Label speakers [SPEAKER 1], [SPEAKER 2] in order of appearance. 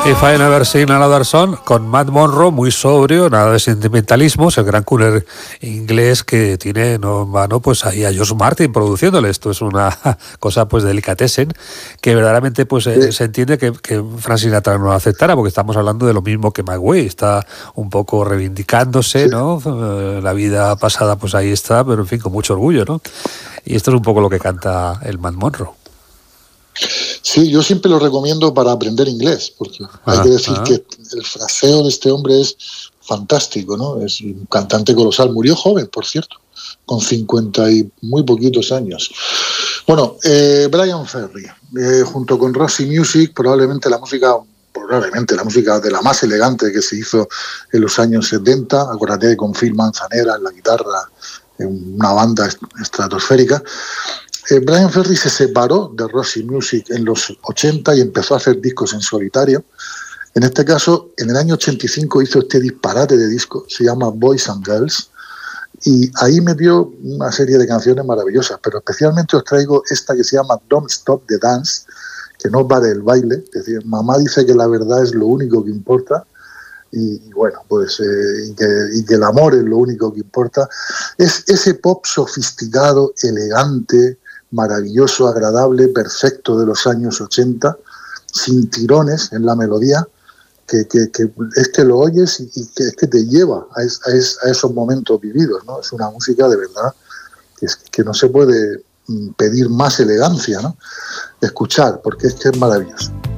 [SPEAKER 1] If I Never Seen Another Song, con Matt Monro, muy sobrio, nada de sentimentalismos, el gran crooner inglés que tiene no en vano pues ahí a George Martin produciéndole. Esto es una cosa pues delicatessen, que verdaderamente pues se entiende que Frank Sinatra no lo aceptara, porque estamos hablando de lo mismo que Mike Way, está un poco reivindicándose, ¿no? La vida pasada pues ahí está, pero en fin, con mucho orgullo, ¿no? Y esto es un poco lo que canta el Matt Monro.
[SPEAKER 2] Sí, yo siempre lo recomiendo para aprender inglés, porque hay que decir que el fraseo de este hombre es fantástico, ¿no? Es un cantante colosal. Murió joven, por cierto, con 50 y muy poquitos años. Bueno, Bryan Ferry, junto con Roxy Music, probablemente la música de la más elegante que se hizo en los años 70. Acuérdate, con Phil Manzanera en la guitarra, en una banda estratosférica. Bryan Ferry se separó de Roxy Music en los 80 y empezó a hacer discos en solitario. En este caso, en el año 85 hizo este disparate de disco, se llama Boys and Girls, y ahí metió una serie de canciones maravillosas, pero especialmente os traigo esta que se llama Don't Stop the Dance, que no pare el baile. Es decir, mamá dice que la verdad es lo único que importa, y bueno, pues y que el amor es lo único que importa. Es ese pop sofisticado, elegante, maravilloso, agradable, perfecto de los años 80, sin tirones en la melodía, que es que lo oyes y que es que te lleva a esos momentos vividos, ¿no? Es una música de verdad que no se puede pedir más elegancia, ¿no? Escuchar, porque es que es maravilloso.